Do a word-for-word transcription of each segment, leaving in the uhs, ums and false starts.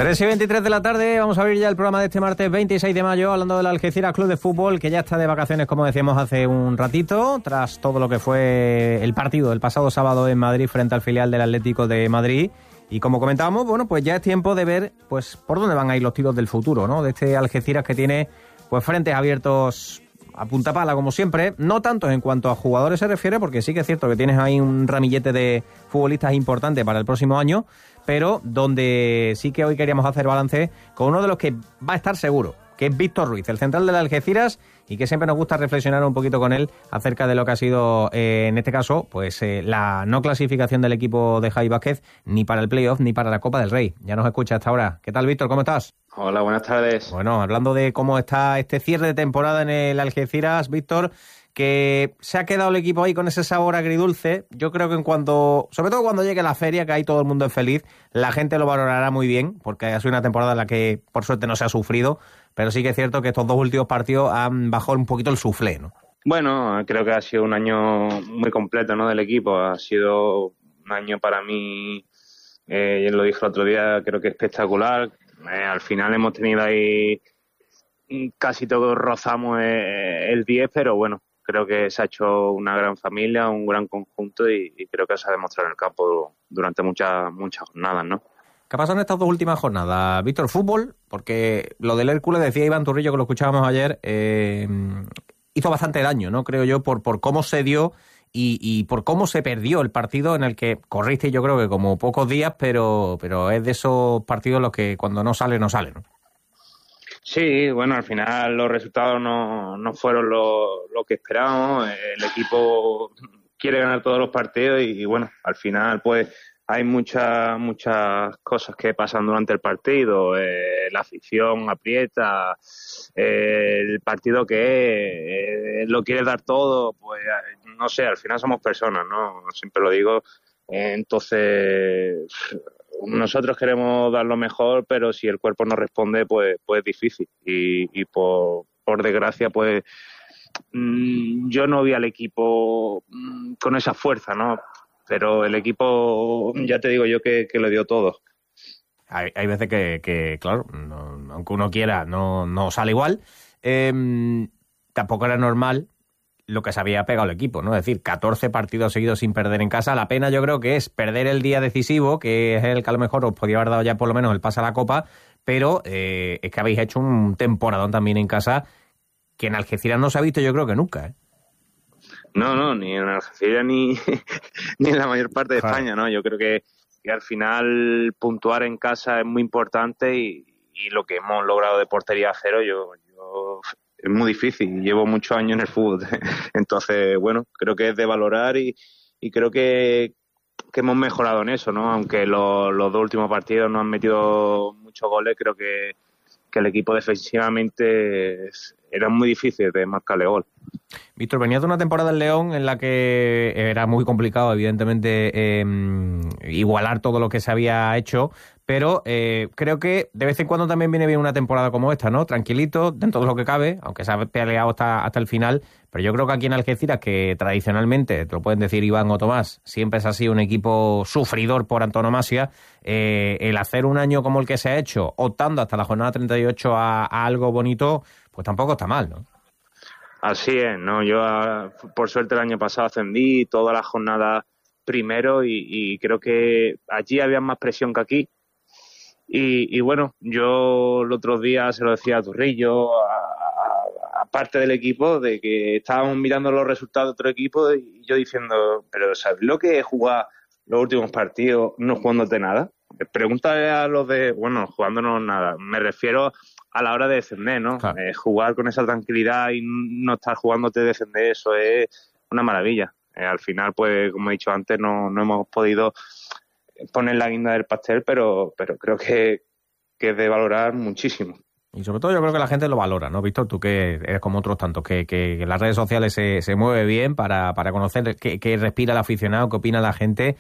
tres y veintitrés de la tarde, vamos a abrir ya el programa de este martes veintiséis de mayo, hablando del Algeciras Club de Fútbol, que ya está de vacaciones, como decíamos hace un ratito, tras todo lo que fue el partido del pasado sábado en Madrid frente al filial del Atlético de Madrid. Y como comentábamos, bueno, pues ya es tiempo de ver pues por dónde van a ir los tiros del futuro, ¿no? De este Algeciras que tiene pues frentes abiertos a punta pala, como siempre, no tanto en cuanto a jugadores se refiere, porque sí que es cierto que tienes ahí un ramillete de futbolistas importante para el próximo año, pero donde sí que hoy queríamos hacer balance con uno de los que va a estar seguro, que es Víctor Ruiz, el central del Algeciras, y que siempre nos gusta reflexionar un poquito con él acerca de lo que ha sido, eh, en este caso, pues eh, la no clasificación del equipo de Javi Vázquez, ni para el playoff, ni para la Copa del Rey. Ya nos escucha hasta ahora. ¿Qué tal, Víctor? ¿Cómo estás? Hola, buenas tardes. Bueno, hablando de cómo está este cierre de temporada en el Algeciras, Víctor, que se ha quedado el equipo ahí con ese sabor agridulce. Yo creo que en cuanto, sobre todo cuando llegue la feria, que ahí todo el mundo es feliz, la gente lo valorará muy bien, porque ha sido una temporada en la que por suerte no se ha sufrido, pero sí que es cierto que estos dos últimos partidos han bajado un poquito el suflé, ¿no? Bueno, creo que ha sido un año muy completo, ¿no?, del equipo. Ha sido un año para mí, eh, ya lo dije el otro día, creo que espectacular. Eh, al final hemos tenido ahí, casi todos rozamos eh, el diez, pero bueno, creo que se ha hecho una gran familia, un gran conjunto y, y creo que se ha demostrado en el campo durante muchas muchas jornadas, ¿no? ¿Qué ha pasado en estas dos últimas jornadas, Víctor? Fútbol, porque lo del Hércules, decía Iván Turrillo, que lo escuchábamos ayer, eh, hizo bastante daño, ¿no? Creo yo, por, por cómo se dio y, y por cómo se perdió el partido en el que corriste, yo creo que como pocos días, pero, pero es de esos partidos los que cuando no sale, no sale, ¿no? Sí, bueno, al final los resultados no, no fueron lo, lo que esperábamos. El equipo quiere ganar todos los partidos y, y bueno, al final pues hay muchas muchas cosas que pasan durante el partido. Eh, la afición aprieta, eh, el partido que es, eh, lo quiere dar todo, pues no sé, al final somos personas, ¿no? Siempre lo digo. Eh, entonces, nosotros queremos dar lo mejor, pero si el cuerpo no responde, pues, pues es difícil. Y, y por, por desgracia, pues mmm, yo no vi al equipo mmm, con esa fuerza, ¿no? Pero el equipo, ya te digo yo, que, que lo dio todo. Hay, hay veces que, que claro, no, aunque uno quiera, no, no sale igual. Eh, tampoco era normal lo que se había pegado el equipo, ¿no? Es decir, catorce partidos seguidos sin perder en casa. La pena yo creo que es perder el día decisivo, que es el que a lo mejor os podía haber dado ya por lo menos el pase a la Copa, pero eh, es que habéis hecho un temporadón también en casa que en Algeciras no se ha visto yo creo que nunca, ¿eh? No, no, ni en Algeciras ni, ni en la mayor parte de claro. España, ¿no? Yo creo que, que al final puntuar en casa es muy importante y, y lo que hemos logrado de portería a cero, yo, yo es muy difícil. Llevo muchos años en el fútbol. Entonces, bueno, creo que es de valorar y, y creo que, que hemos mejorado en eso, ¿no? Aunque los, los dos últimos partidos no han metido muchos goles, creo que, que el equipo defensivamente era muy difícil de marcarle gol. Víctor, venías de una temporada en León en la que era muy complicado, evidentemente, eh, igualar todo lo que se había hecho, pero eh, creo que de vez en cuando también viene bien una temporada como esta, ¿no? Tranquilito, dentro de lo que cabe, aunque se ha peleado hasta, hasta el final, pero yo creo que aquí en Algeciras, que tradicionalmente, te lo pueden decir Iván o Tomás, siempre es así un equipo sufridor por antonomasia, eh, el hacer un año como el que se ha hecho, optando hasta la jornada treinta y ocho a, a algo bonito, pues tampoco está mal, ¿no? Así es, ¿no? Yo, por suerte, el año pasado ascendí todas las jornadas primero y, y creo que allí había más presión que aquí. Y, y bueno, yo el otro día se lo decía a Turrillo, a, a, a parte del equipo, de que estábamos mirando los resultados de otro equipo y yo diciendo, pero ¿sabes lo que es jugar los últimos partidos no jugándote nada? Pregúntale a los de, bueno, jugándonos nada. Me refiero a la hora de descender, ¿no? Claro. Eh, jugar con esa tranquilidad y no estar jugándote de descender, eso es una maravilla. Eh, al final, pues, como he dicho antes, no, no hemos podido poner la guinda del pastel, pero, pero creo que, que es de valorar muchísimo. Y sobre todo yo creo que la gente lo valora, ¿no, Víctor? Tú que eres como otros tantos, que, que, que en las redes sociales se, se mueve bien para, para conocer qué, qué respira el aficionado, qué opina la gente.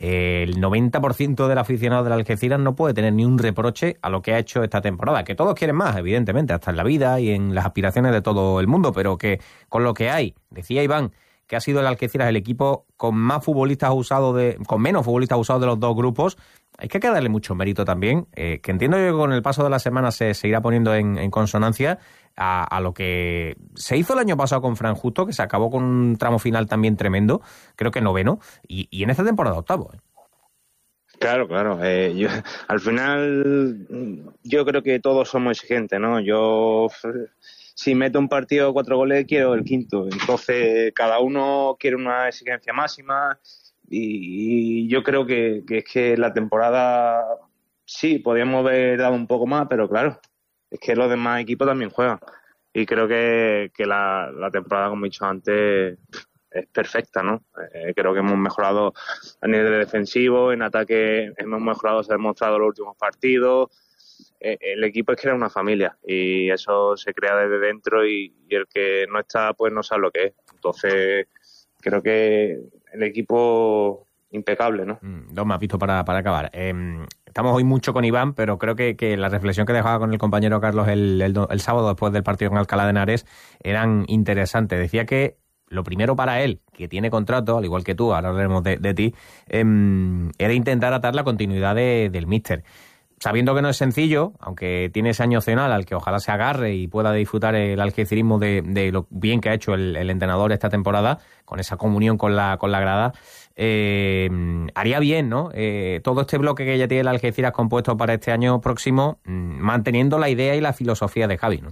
El noventa por ciento del aficionado del Algeciras no puede tener ni un reproche a lo que ha hecho esta temporada, que todos quieren más, evidentemente, hasta en la vida y en las aspiraciones de todo el mundo, pero que con lo que hay, decía Iván, que ha sido el Algeciras el equipo con más futbolistas usados de, con menos futbolistas usados de los dos grupos, hay que darle mucho mérito también, eh, que entiendo que con el paso de la semana se, se irá poniendo en, en consonancia a, a lo que se hizo el año pasado con Fran Justo, que se acabó con un tramo final también tremendo, creo que noveno, y, y en esta temporada octavo. ¿eh? Claro, claro. Eh, yo, al final, yo creo que todos somos exigentes, ¿no? Yo, si meto un partido de cuatro goles, quiero el quinto. Entonces, cada uno quiere una exigencia máxima y, y yo creo que, que es que la temporada, sí, podríamos haber dado un poco más, pero claro, es que los demás equipos también juegan. Y creo que, que la, la temporada, como he dicho antes, es perfecta, ¿no? Eh, creo que hemos mejorado a nivel defensivo, en ataque hemos mejorado, se ha demostrado en los últimos partidos. Eh, el equipo es que era una familia y eso se crea desde dentro y, y el que no está, pues no sabe lo que es. Entonces, creo que el equipo impecable, ¿no? Mm, dos más visto para, para acabar. Eh, estamos hoy mucho con Iván, pero creo que, que la reflexión que dejaba con el compañero Carlos el, el, el sábado después del partido en Alcalá de Henares eran interesantes. Decía que lo primero para él, que tiene contrato, al igual que tú, ahora hablaremos de, de ti, eh, era intentar atar la continuidad de, del míster. Sabiendo que no es sencillo, aunque tiene ese año opcional al que ojalá se agarre y pueda disfrutar el algecirismo de, de lo bien que ha hecho el, el entrenador esta temporada, con esa comunión con la, con la grada, eh, haría bien, ¿no? Eh, todo este bloque que ya tiene el Algeciras compuesto para este año próximo, manteniendo la idea y la filosofía de Javi, ¿no?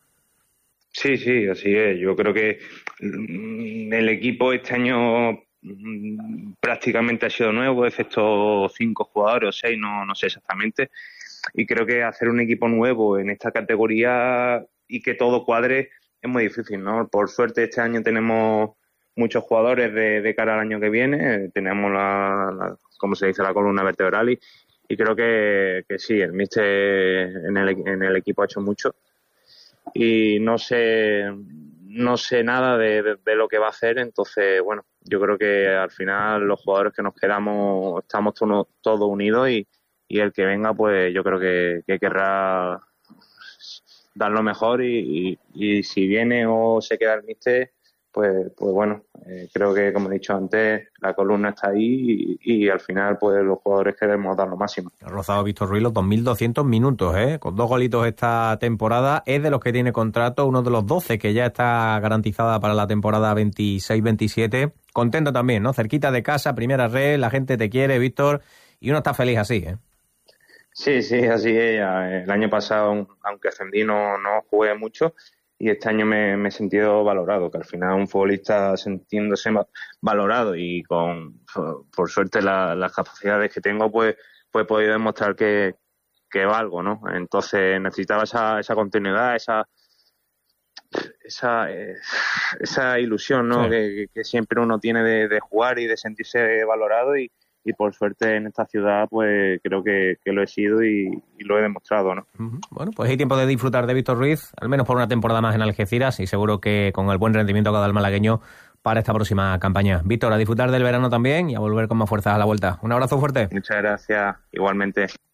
Sí, sí, así es. Yo creo que el equipo este año prácticamente ha sido nuevo, excepto cinco jugadores o seis, no, no sé exactamente. Y creo que hacer un equipo nuevo en esta categoría y que todo cuadre es muy difícil, ¿no? Por suerte este año tenemos muchos jugadores de, de cara al año que viene. Tenemos la, la como se dice, la columna vertebral y, y creo que, que sí, el míster en el, en el equipo ha hecho mucho. Y no sé no sé nada de, de, de lo que va a hacer, entonces bueno, yo creo que al final los jugadores que nos quedamos estamos todos todo unidos y, y el que venga pues yo creo que, que querrá dar lo mejor y, y, y si viene o se queda el míster pues pues bueno, eh, creo que como he dicho antes la columna está ahí y, y al final pues los jugadores queremos dar lo máximo. Ha rozado Víctor Ruiz los dos mil doscientos minutos, ¿eh? Con dos golitos esta temporada, es de los que tiene contrato, uno de los doce que ya está garantizada para la temporada veintiséis veintisiete. Contento también, ¿no? Cerquita de casa, primera red, la gente te quiere, Víctor, y uno está feliz así, ¿eh? Sí, sí, así es. El año pasado, aunque ascendí, no, no jugué mucho. Y este año me, me he sentido valorado, que al final un futbolista sintiéndose valorado y con, por suerte, la, las capacidades que tengo, pues, pues he podido demostrar que, que valgo, ¿no? Entonces necesitaba esa, esa continuidad, esa esa eh, esa ilusión, ¿no? Sí. Que, que siempre uno tiene de, de jugar y de sentirse valorado y y por suerte en esta ciudad pues creo que, que lo he sido y, y lo he demostrado, ¿no? Uh-huh. Bueno, pues hay tiempo de disfrutar de Víctor Ruiz, al menos por una temporada más en Algeciras y seguro que con el buen rendimiento que ha dado el malagueño para esta próxima campaña. Víctor, a disfrutar del verano también y a volver con más fuerzas a la vuelta. Un abrazo fuerte. Muchas gracias, igualmente.